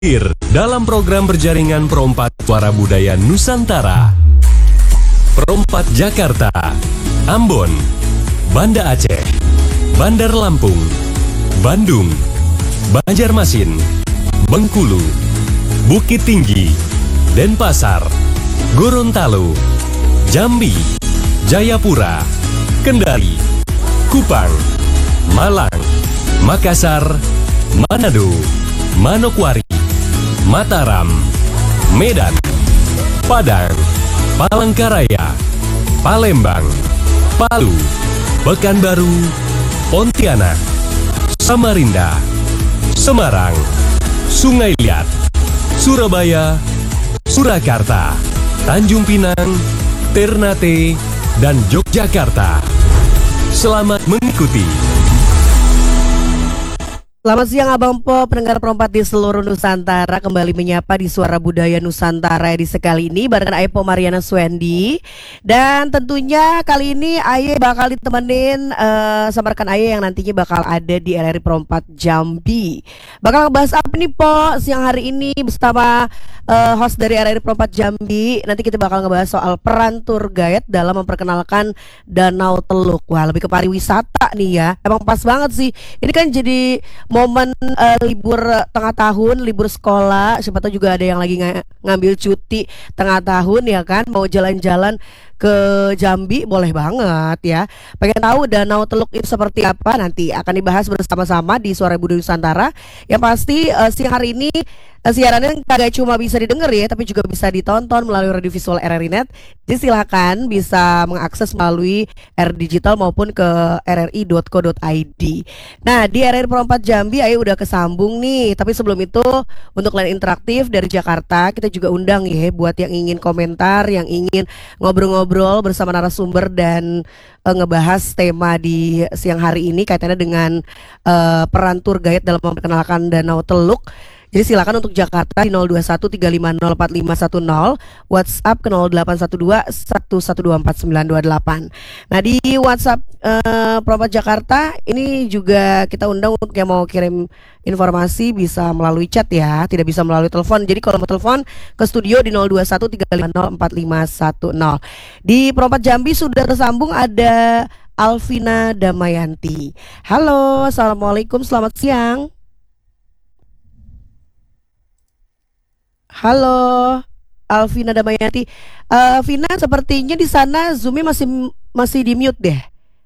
Hadir dalam program berjaringan Perompat Suara Budaya Nusantara. Perompat Jakarta, Ambon, Banda Aceh, Bandar Lampung, Bandung, Banjarmasin, Bengkulu, Bukit Tinggi, Denpasar, Gorontalo, Jambi, Jayapura, Kendari, Kupang, Malang, Makassar, Manado, Manokwari, Mataram, Medan, Padang, Palangkaraya, Palembang, Palu, Pekanbaru, Pontianak, Samarinda, Semarang, Sungai Liat, Surabaya, Surakarta, Tanjung Pinang, Ternate, dan Yogyakarta. Selamat mengikuti. Selamat siang Abang Po, pendengar Perompat di seluruh Nusantara, kembali menyapa di Suara Budaya Nusantara edisi kali ini barengan Aye Po Mariana Swendi. Dan tentunya kali ini Aye bakal ditemenin sama rekan Aye yang nantinya bakal ada di RRI Perompat Jambi. Bakal ngebahas apa nih Po siang hari ini bersama host dari RRI Perompat Jambi. Nanti kita bakal ngebahas soal peran tour guide dalam memperkenalkan Danau Teluk. Wah, lebih ke pariwisata nih ya. Emang pas banget sih. Ini kan jadi momen libur tengah tahun, libur sekolah. Siapa tahu juga ada yang lagi ngambil cuti tengah tahun ya kan, mau jalan-jalan ke Jambi, boleh banget ya. Pengen tahu Danau Teluk itu seperti apa? Nanti akan dibahas bersama-sama di Suara Budaya Nusantara. Yang pasti siang hari ini siarannya kagak cuma bisa didengar ya, tapi juga bisa ditonton melalui radio visual RRI Net. Jadi silakan bisa mengakses melalui R Digital maupun ke rri.co.id. Nah, di RRI Perompat Jambi Ayo udah kesambung nih. Tapi sebelum itu, untuk line interaktif dari Jakarta, kita juga undang ya buat yang ingin komentar, yang ingin ngobrol-ngobrol bersama narasumber dan ngebahas tema di siang hari ini kaitannya dengan peran tour guide dalam memperkenalkan Danau Teluk. Jadi silakan untuk Jakarta di 021-350-4510, WhatsApp ke 0812-1124928. Nah, di WhatsApp Perompat Jakarta ini juga kita undang untuk yang mau kirim informasi bisa melalui chat ya, tidak bisa melalui telepon. Jadi kalau mau telepon ke studio di 021-350-4510. Di Perompat Jambi sudah tersambung ada Alvina Damayanti. Halo, assalamualaikum, selamat siang. Halo, Alvina Damayanti. Vina, sepertinya di sana Zoom-nya masih di mute deh.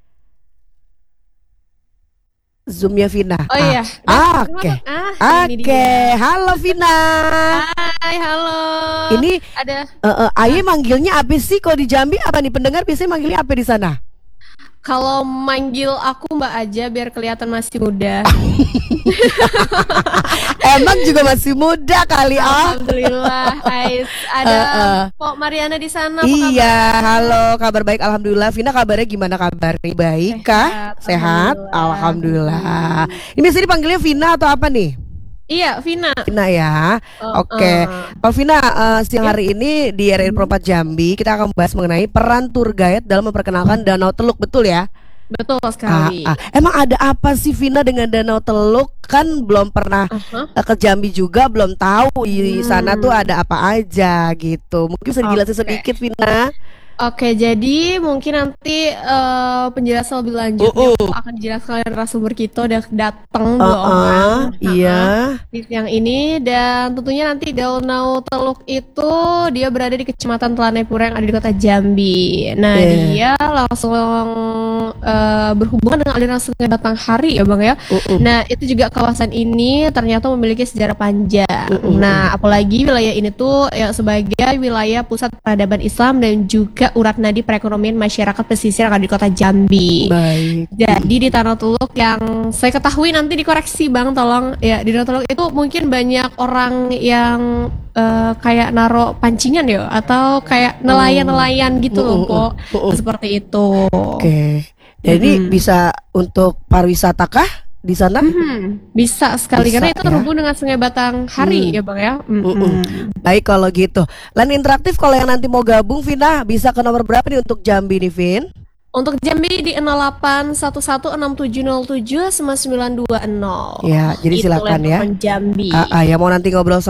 Zoom-nya Vina. Oh iya. Oke. Halo Vina. Hai, halo. Ini ada Aye manggilnya apa sih kalau di Jambi? Apa nih pendengar biasanya manggilnya apa di sana? Kalau manggil aku Mbak aja biar kelihatan masih muda. Emang juga masih muda kali Alhamdulillah. Ais, ada Pok Mariana di sana. Iya, halo, kabar baik alhamdulillah. Vina kabarnya gimana kabarnya? Baik kah? Sehat? Alhamdulillah. Ini biasanya dipanggilnya Vina atau apa nih? Iya, Vina. Vina ya. Oke. Kalau Vina, siang hari ini di RRI Perompat Jambi kita akan membahas mengenai peran tour guide dalam memperkenalkan Danau Teluk, betul ya? Betul sekali. Emang ada apa sih Vina dengan Danau Teluk? Kan belum pernah ke Jambi juga, belum tahu di sana tuh ada apa aja gitu. Mungkin bisa dijelasin sedikit Vina. Oke, jadi mungkin nanti penjelasan lebih lanjutnya akan dijelaskan oleh narasumber kita udah datang dua orang di siang ini. Dan tentunya nanti Danau Teluk itu dia berada di Kecamatan Telanepura yang ada di Kota Jambi. Nah, dia langsung berhubungan dengan aliran Sungai Batanghari ya Bang ya. Nah, itu juga kawasan ini ternyata memiliki sejarah panjang. Nah, apalagi wilayah ini tuh ya sebagai wilayah pusat peradaban Islam dan juga urat nadi perekonomian masyarakat pesisir yang ada di Kota Jambi. Baik. Jadi di Danau Teluk yang saya ketahui, nanti dikoreksi Bang tolong ya, di Danau Teluk itu mungkin banyak orang yang kayak naro pancingan ya, atau kayak nelayan-nelayan gitu loh Pok. Seperti itu. Oke. Jadi bisa untuk pariwisata kah di sana? Bisa sekali Bisa, karena itu ya. terhubung dengan Sungai Batanghari ya Bang ya. Baik kalau gitu. Line interaktif kalau yang nanti mau gabung Vina bisa ke nomor berapa nih untuk Jambi nih Vin? Untuk Jambi di 08116707 9920. Ya, jadi Itu silakan ya. Jambi. Yang mau nanti ngobrol